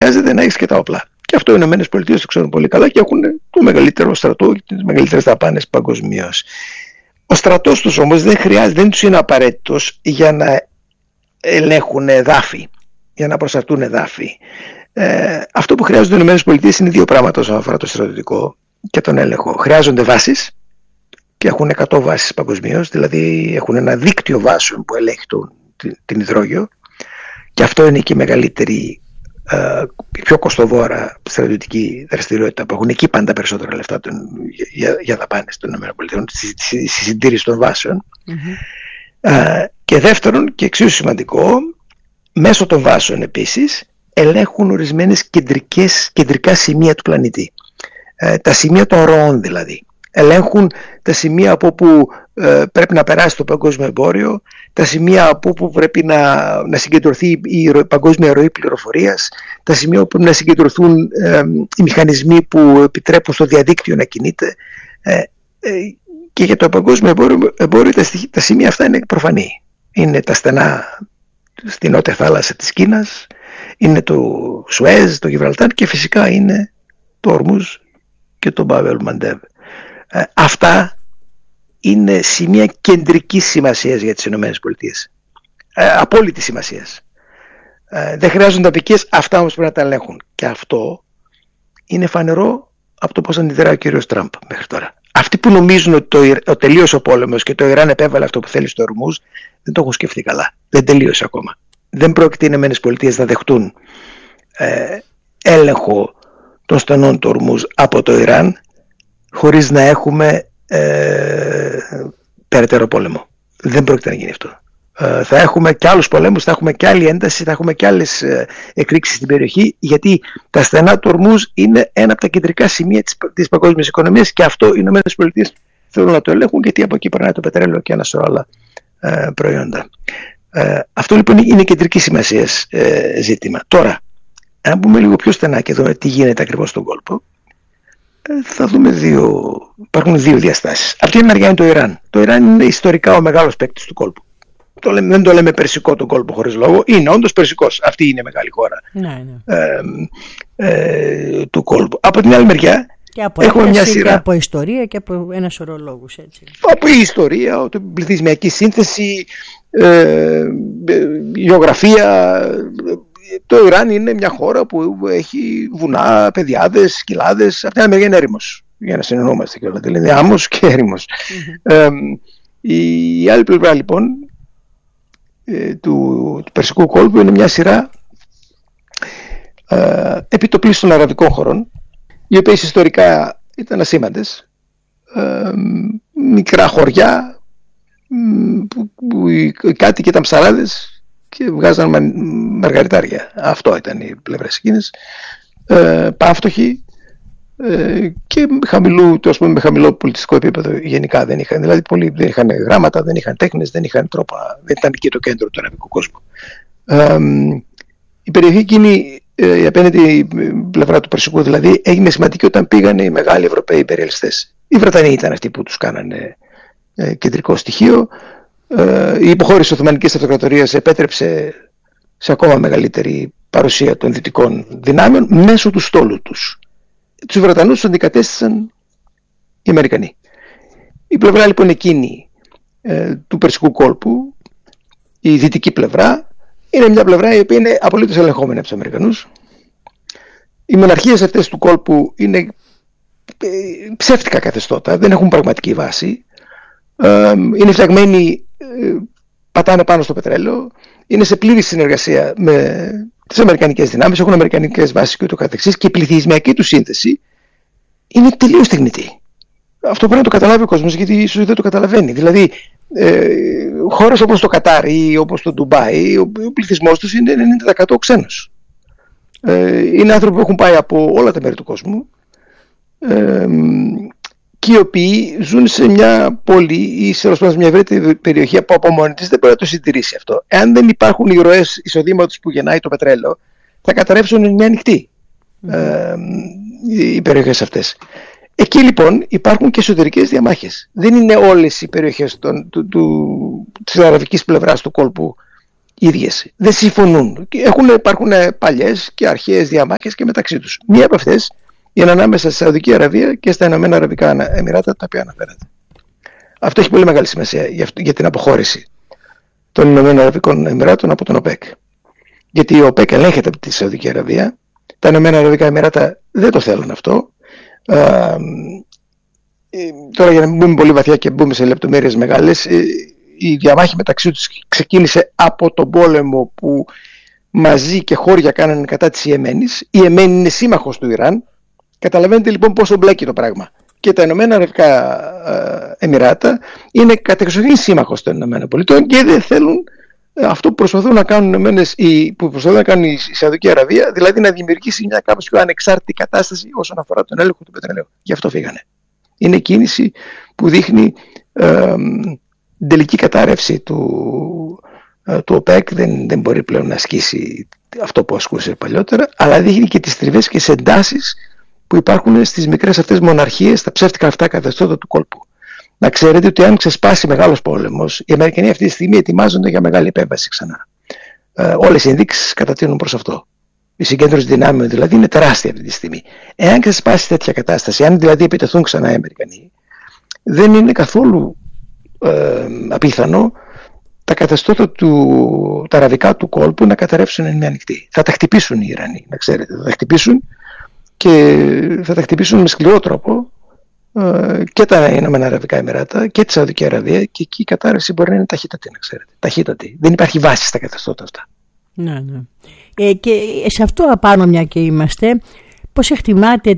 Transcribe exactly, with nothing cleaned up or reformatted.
χρειάζεται να έχεις και τα όπλα. Και αυτό οι Ηνωμένες Πολιτείες το ξέρουν πολύ καλά και έχουν το μεγαλύτερο στρατό και τις μεγαλύτερες δαπάνες παγκοσμίως. Ο στρατός τους όμως δεν χρειάζεται, δεν τους είναι απαραίτητος για να ελέγχουν εδάφη, για να προστατούν εδάφη. Ε, αυτό που χρειάζονται οι Ηνωμένες Πολιτείες είναι δύο πράγματα όσον αφορά το στρατιωτικό και τον έλεγχο. Χρειάζονται βάσεις και έχουν εκατό βάσεις παγκοσμίως, δηλαδή έχουν ένα δίκτυο βάσεων που ελέγχει τον, την, την υδρόγειο, και αυτό είναι και η μεγαλύτερη, ε, πιο κοστοβόρα στρατιωτική δραστηριότητα που έχουν εκεί πάντα περισσότερα λεφτά τον, για, για δαπάνες των ΗΠΑ, στη, στη, στη συντήρηση των βάσεων. Mm-hmm. Ε, και δεύτερον, και εξίσου σημαντικό, μέσω των βάσεων επίσης ελέγχουν ορισμένες κεντρικές, κεντρικά σημεία του πλανήτη. Ε, τα σημεία των ροών δηλαδή. Ελέγχουν τα σημεία από όπου ε, πρέπει να περάσει το παγκόσμιο εμπόριο, τα σημεία από όπου πρέπει να, να συγκεντρωθεί η ρο, παγκόσμια ροή πληροφορίας, τα σημεία όπου πρέπει να συγκεντρωθούν ε, οι μηχανισμοί που επιτρέπουν στο διαδίκτυο να κινείται. Ε, ε, και για το παγκόσμιο εμπόριο, εμπόριο τα, τα σημεία αυτά είναι προφανή. Είναι τα στενά στη νότια θάλασσα της Κίνας, είναι το Σουέζ, το Γιβραλτάρ και φυσικά είναι το Ορμούζ και το Μπάβ ελ Μαντέβ. Ε, αυτά είναι σημεία κεντρικής σημασίας για τις Ηνωμένες Πολιτείες. Ε, απόλυτης σημασίας. Ε, δεν χρειάζονται απικίες, αυτά όμως πρέπει να τα ελέγχουν. Και αυτό είναι φανερό από το πώς αντιδρά ο κύριος Τραμπ μέχρι τώρα. Αυτοί που νομίζουν ότι το, το τελείωσε ο πόλεμος και το Ιράν επέβαλε αυτό που θέλει στο Ορμούζ, δεν το έχουν σκεφτεί καλά. Δεν τελείωσε ακόμα. Δεν πρόκειται οι Ηνωμένες Πολιτείες να δεχτούν ε, έλεγχο των στενών του Ορμούζ από το Ιράν χωρίς να έχουμε ε, περαιτέρω πόλεμο. Δεν πρόκειται να γίνει αυτό. Ε, θα έχουμε και άλλους πολέμους, θα έχουμε και άλλη ένταση, θα έχουμε και άλλες ε, εκρήξεις στην περιοχή, γιατί τα στενά του Ορμούζ είναι ένα από τα κεντρικά σημεία της, της παγκόσμιας οικονομίας και αυτό οι Ηνωμένες Πολιτείες θέλουν να το ελέγχουν, γιατί από εκεί περνάει το πετρέλαιο και ένα σωρό άλλα ε, προϊόντα. Ε, αυτό λοιπόν είναι κεντρική σημασίας ε, ζήτημα. Τώρα, αν πούμε λίγο πιο στενά και δούμε τι γίνεται ακριβώς στον κόλπο, ε, θα δούμε δύο, υπάρχουν δύο διαστάσεις. Αυτή η μεριά είναι το Ιράν. Το Ιράν είναι ιστορικά ο μεγάλος παίκτης του κόλπου. Το λέμε, δεν το λέμε περσικό τον κόλπο χωρίς λόγο, είναι όντως περσικός. Αυτή είναι η μεγάλη χώρα ναι, ναι. Ε, ε, του κόλπου. Από την άλλη μεριά και από έχουμε μια σειρά. Και από ιστορία και από ένα σωρό λόγους, έτσι. Από η ιστορία, την πληθυσμιακή σύνθεση, ε, γεωγραφία. Το Ιράν είναι μια χώρα που έχει βουνά, πεδιάδες, σκυλάδες. Αυτή η μεριά είναι έρημος, για να συνεννοούμαστε κιόλας. Δηλαδή είναι άμμος και έρημος. Mm-hmm. Ε, η άλλη πλευρά λοιπόν ε, του, του Περσικού κόλπου είναι μια σειρά ε, επιτοπλίστων των αραβικών χωρών, οι οποίες ιστορικά ήταν ασήμαντες, ε, μικρά χωριά που, που οι κάτοικοι ήταν ψαράδες και βγάζαν μα, μαργαριτάρια. Αυτό ήταν οι πλευρές εκείνες, ε, πάυτοχοι ε, και χαμηλού, το, ας πούμε, με χαμηλό πολιτιστικό επίπεδο γενικά δεν είχαν, δηλαδή πολλοί δεν είχαν γράμματα, δεν είχαν τέχνες, δεν είχαν τρόπα, δεν ήταν και το κέντρο του αραβικού κόσμου. Ε, η περιοχή εκείνη, η απέναντι πλευρά του Περσικού δηλαδή, έγινε σημαντική όταν πήγαν οι μεγάλοι Ευρωπαίοι υπεριαλιστές. Οι Βρετανοί ήταν αυτοί που τους κάνανε ε, κεντρικό στοιχείο. Ε, η υποχώρηση της Οθωμανικής Αυτοκρατορίας επέτρεψε σε ακόμα μεγαλύτερη παρουσία των δυτικών δυνάμεων μέσω του στόλου τους. Τους Βρετανούς τους αντικατέστησαν οι Αμερικανοί. Η πλευρά λοιπόν εκείνη ε, του Περσικού κόλπου, η δυτική πλευρά, είναι μια πλευρά η οποία είναι απολύτως ελεγχόμενη από τους Αμερικανούς. Οι μοναρχίες αυτές του κόλπου είναι ψεύτικα καθεστώτα, δεν έχουν πραγματική βάση. Ε, είναι φτιαγμένοι, ε, πατάνε πάνω στο πετρέλαιο, είναι σε πλήρη συνεργασία με τις αμερικανικές δυνάμεις, έχουν αμερικανικές βάσεις και ούτω καθεξής, και η πληθυσμιακή του σύνθεση είναι τελείως τεχνητή. Αυτό πρέπει να το καταλάβει ο κόσμος, γιατί ίσως δεν το καταλαβαίνει. Δηλαδή, ε, χώρες όπως το Κατάρ ή όπως το Ντουμπάι, ο, ο πληθυσμός τους είναι ενενήντα τοις εκατό ξένος. Ε, είναι άνθρωποι που έχουν πάει από όλα τα μέρη του κόσμου ε, και οι οποίοι ζουν σε μια πόλη ή σε μια ευρύτερη περιοχή που από μόνη της δεν μπορεί να το συντηρήσει αυτό. Εάν δεν υπάρχουν οι ροές εισοδήματος που γεννάει το πετρέλαιο, θα καταρρεύσουν μια ανοιχτή mm-hmm. ε, οι περιοχές αυτές. Εκεί λοιπόν υπάρχουν και εσωτερικές διαμάχες. Δεν είναι όλες οι περιοχές των, του, του, της αραβικής πλευράς του κόλπου ίδιες. Δεν συμφωνούν. Έχουν, υπάρχουν παλιές και αρχαίες διαμάχες και μεταξύ τους. Μία από αυτές είναι ανάμεσα στη Σαουδική Αραβία και στα Ηνωμένα Αραβικά Εμιράτα, τα οποία αναφέρατε. Αυτό έχει πολύ μεγάλη σημασία για, για την αποχώρηση των Ηνωμένων Αραβικών Εμιράτων από τον ΟΠΕΚ. Γιατί ο ΟΠΕΚ ελέγχεται από τη Σαουδική Αραβία. Τα Ηνωμένα Αραβικά Εμιράτα δεν το θέλουν αυτό. Ε, τώρα, για να μην μπούμε πολύ βαθιά και μπούμε σε λεπτομέρειες μεγάλες, η διαμάχη μεταξύ τους ξεκίνησε από τον πόλεμο που μαζί και χώρια κάνανε κατά της Ιεμένης. Η Ιεμένη είναι σύμμαχος του Ιράν. Καταλαβαίνετε λοιπόν πόσο μπλέκει το πράγμα. Και τα Ηνωμένα Αραβικά Εμιράτα είναι κατεξοχήν σύμμαχος των Ηνωμένων Πολιτών και δεν θέλουν αυτό που προσπαθούν να κάνουν, οι, που προσπαθούν να κάνουν η Σαουδική Αραβία, δηλαδή να δημιουργήσει μια κάπως πιο ανεξάρτητη κατάσταση όσον αφορά τον έλεγχο του πετρελαίου. Γι' αυτό φύγανε. Είναι κίνηση που δείχνει ε, την τελική κατάρρευση του, ε, του ΟΠΕΚ. Δεν, δεν μπορεί πλέον να ασκήσει αυτό που ασκούσε παλιότερα, αλλά δείχνει και τις τριβές και τις εντάσεις που υπάρχουν στις μικρές αυτές μοναρχίες, τα ψεύτικα αυτά καθεστώτα του κόλπου. Να ξέρετε ότι αν ξεσπάσει μεγάλος πόλεμος, οι Αμερικανοί αυτή τη στιγμή ετοιμάζονται για μεγάλη επέμβαση ξανά. Ε, όλες οι ενδείξεις κατατείνουν προς αυτό. Η συγκέντρωση δυνάμεων δηλαδή είναι τεράστια αυτή τη στιγμή. Εάν ξεσπάσει τέτοια κατάσταση, αν δηλαδή επιτεθούν ξανά οι Αμερικανοί, δεν είναι καθόλου ε, απίθανο τα καθεστώτα του, τα αραβικά του κόλπου να καταρρεύσουν εν μια νυχτή. Θα τα χτυπήσουν οι Ιρανοί, να ξέρετε. Θα τα χτυπήσουν και θα τα χτυπήσουν με σκληρό τρόπο ε, και τα Ηνωμένα Αραβικά Εμιράτα και τη Σαουδική Αραβία, και εκεί η κατάρρευση μπορεί να είναι ταχύτατη, να ξέρετε. Ταχύτατη. Δεν υπάρχει βάση στα καθεστώτα αυτά. Ναι, ναι. Ε, και σε αυτό απάνω μια και είμαστε, πώς εκτιμάτε